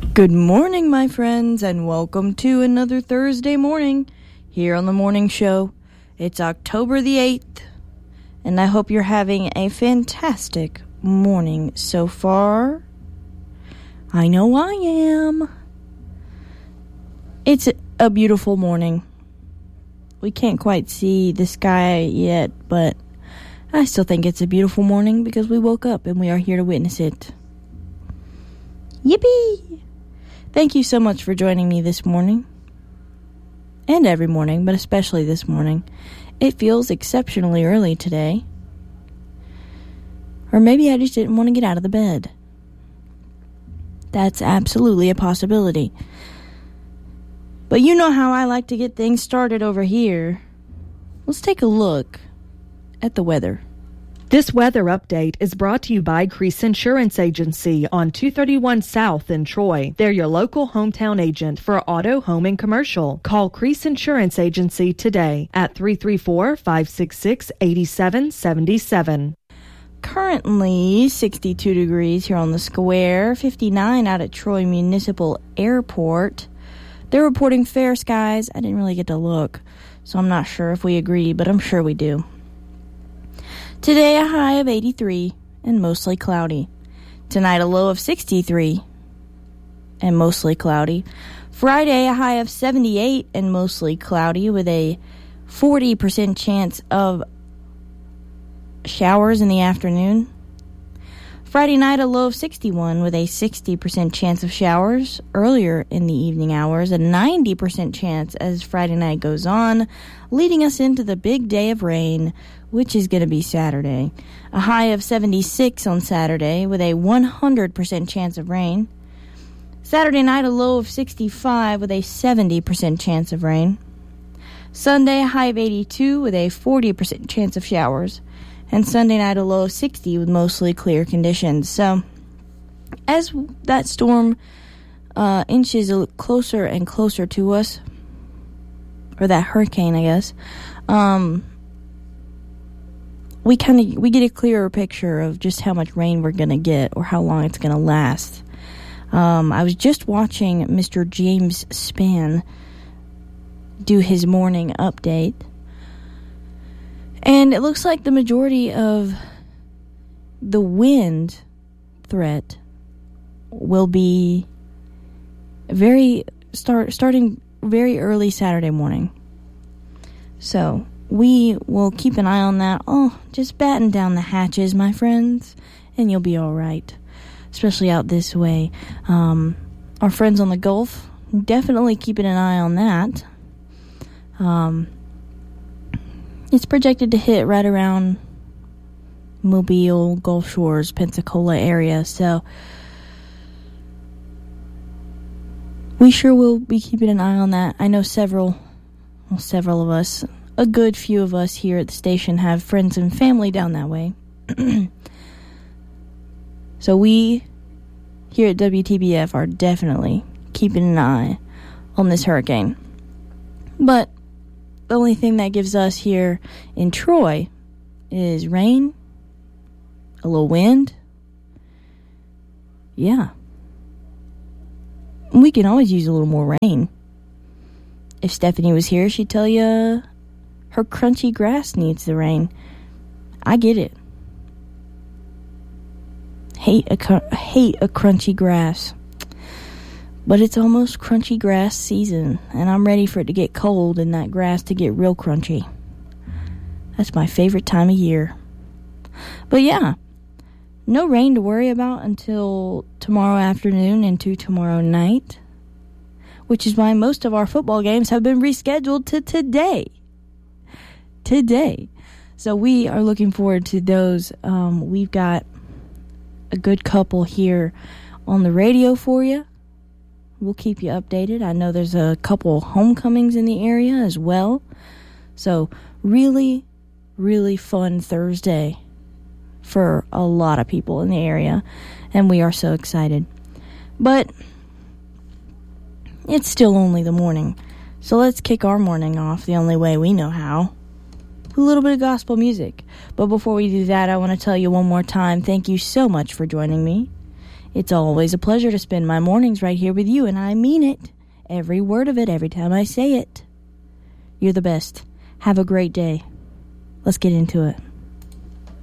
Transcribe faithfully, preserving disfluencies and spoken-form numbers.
Good morning, my friends, and welcome to another Thursday morning here on the morning show. It's October the eighth, and I hope you're having a fantastic morning so far. I know I am. It's a beautiful morning. We can't quite see the sky yet, but I still think it's a beautiful morning because we woke up and we are here to witness it. Yippee! Thank you so much for joining me this morning. And every morning, but especially this morning. It feels exceptionally early today. Or maybe I just didn't want to get out of the bed. That's absolutely a possibility. But you know how I like to get things started over here. Let's take a look at the weather. This weather update is brought to you by Crease Insurance Agency on two thirty-one South in Troy. They're your local hometown agent for auto, home, and commercial. Call Crease Insurance Agency today at three three four, five six six, eight seven seven seven. Currently sixty-two degrees here on the square, fifty-nine out at Troy Municipal Airport. They're reporting fair skies. I didn't really get to look, so I'm not sure if we agree, but I'm sure we do. Today, a high of eighty-three and mostly cloudy. Tonight, a low of sixty-three and mostly cloudy. Friday, a high of seventy-eight and mostly cloudy with a forty percent chance of showers in the afternoon. Friday night, a low of sixty-one with a sixty percent chance of showers earlier in the evening hours, a ninety percent chance as Friday night goes on, leading us into the big day of rain, which is going to be Saturday. A high of seventy-six on Saturday with a one hundred percent chance of rain. Saturday night, a low of sixty-five with a seventy percent chance of rain. Sunday, a high of eighty-two with a forty percent chance of showers. And Sunday night, a low of sixty with mostly clear conditions. So, as that storm uh, inches closer and closer to us, or that hurricane, I guess, um, we kind of we get a clearer picture of just how much rain we're going to get or how long it's going to last. Um, I was just watching Mister James Spann do his morning update. And it looks like the majority of the wind threat will be very start starting very early Saturday morning. So we will keep an eye on that. Oh, just batten down the hatches, my friends, and you'll be all right. Especially out this way. Um, our friends on the Gulf, definitely keeping an eye on that. Um... It's projected to hit right around Mobile, Gulf Shores, Pensacola area, so we sure will be keeping an eye on that. I know several, well, several of us, a good few of us here at the station have friends and family down that way. So we here at W T B F are definitely keeping an eye on this hurricane. But the only thing that gives us here in Troy is rain, a little wind. Yeah. We can always use a little more rain. If Stephanie was here, she'd tell you her crunchy grass needs the rain. I get it. Hate a, hate a crunchy grass. But it's almost crunchy grass season, and I'm ready for it to get cold and that grass to get real crunchy. That's my favorite time of year. But yeah, no rain to worry about until tomorrow afternoon into tomorrow night, which is why most of our football games have been rescheduled to today. Today. So we are looking forward to those. Um, we've got a good couple here on the radio for you. We'll keep you updated. I know there's a couple homecomings in the area as well. So really, really fun Thursday for a lot of people in the area. And we are so excited. But it's still only the morning. So let's kick our morning off the only way we know how. A little bit of gospel music. But before we do that, I want to tell you one more time, thank you so much for joining me It's always a pleasure to spend my mornings right here with you, and I mean it. Every word of it, every time I say it. You're the best. Have a great day. Let's get into it.